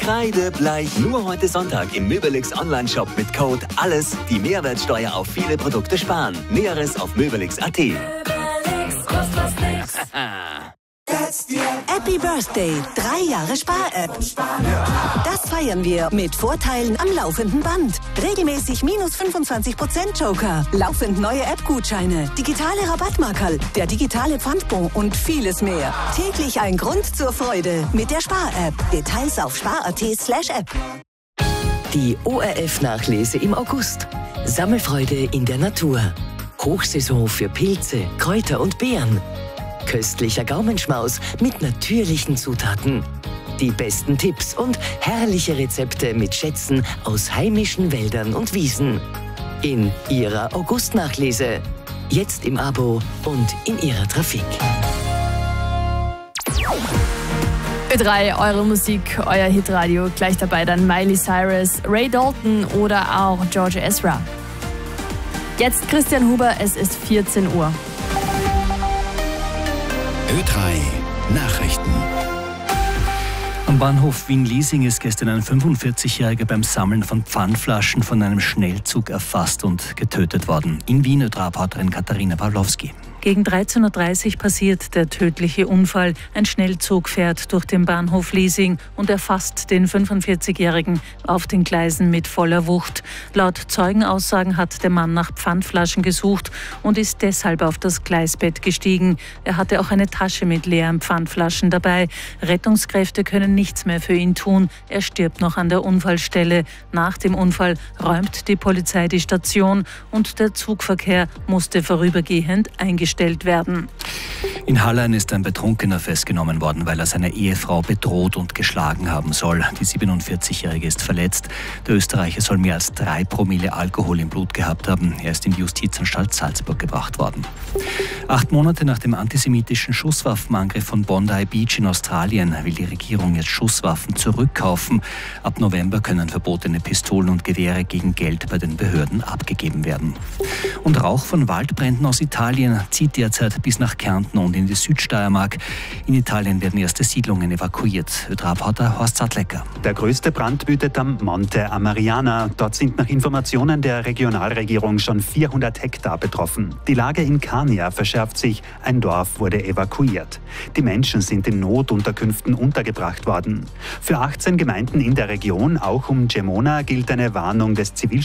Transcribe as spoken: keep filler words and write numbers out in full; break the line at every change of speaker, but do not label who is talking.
Kreidebleich. Nur heute Sonntag im Möbelix Online-Shop mit Code ALLES die Mehrwertsteuer auf viele Produkte sparen. Näheres auf möbelix punkt at.
Möbelix, kostet was nix. Happy Birthday, drei Jahre Spar-App. Das feiern wir mit Vorteilen am laufenden Band. Regelmäßig minus fünfundzwanzig Prozent Joker, laufend neue App-Gutscheine, digitale Rabattmarkerl, der digitale Pfandbon und vieles mehr. Täglich ein Grund zur Freude mit der Spar-App. Details auf spar punkt at slash app.
Die O R F-Nachlese im August. Sammelfreude in der Natur. Hochsaison für Pilze, Kräuter und Beeren. Köstlicher Gaumenschmaus mit natürlichen Zutaten. Die besten Tipps und herrliche Rezepte mit Schätzen aus heimischen Wäldern und Wiesen. In Ihrer August-Nachlese. Jetzt im Abo und in Ihrer Trafik.
Für drei Euro Musik, euer Hitradio. Gleich dabei dann Miley Cyrus, Ray Dalton oder auch George Ezra. Jetzt Christian Huber, es ist vierzehn Uhr.
Ö drei Nachrichten.
Am Bahnhof Wien-Liesing ist gestern ein fünfundvierzigjähriger beim Sammeln von Pfandflaschen von einem Schnellzug erfasst und getötet worden. In Wien Ö-drei-Reporterin Katharina Pawlowski.
Gegen dreizehn Uhr dreißig passiert der tödliche Unfall. Ein Schnellzug fährt durch den Bahnhof Liesing und erfasst den fünfundvierzigjährigen auf den Gleisen mit voller Wucht. Laut Zeugenaussagen hat der Mann nach Pfandflaschen gesucht und ist deshalb auf das Gleisbett gestiegen. Er hatte auch eine Tasche mit leeren Pfandflaschen dabei. Rettungskräfte können nichts mehr für ihn tun. Er stirbt noch an der Unfallstelle. Nach dem Unfall räumt die Polizei die Station und der Zugverkehr musste vorübergehend eingestellt werden.
In Hallein ist ein Betrunkener festgenommen worden, weil er seine Ehefrau bedroht und geschlagen haben soll. Die siebenundvierzigjährige ist verletzt. Der Österreicher soll mehr als drei Promille Alkohol im Blut gehabt haben. Er ist in die Justizanstalt Salzburg gebracht worden. Acht Monate nach dem antisemitischen Schusswaffenangriff von Bondi Beach in Australien will die Regierung jetzt Schusswaffen zurückkaufen. Ab November können verbotene Pistolen und Gewehre gegen Geld bei den Behörden abgegeben werden. Und Rauch von Waldbränden aus Italien zieht derzeit bis nach Kärnten und in die Südsteiermark. In Italien werden erste Siedlungen evakuiert. Ö-drei-Reporter Horst Sattlecker.
Der größte Brand wütet am Monte Amariana. Dort sind nach Informationen der Regionalregierung schon vierhundert Hektar betroffen. Die Lage in Kania verschärft sich. Ein Dorf wurde evakuiert. Die Menschen sind in Notunterkünften untergebracht worden. Für achtzehn Gemeinden in der Region, auch um Gemona, gilt eine Warnung des Zivilschutzes.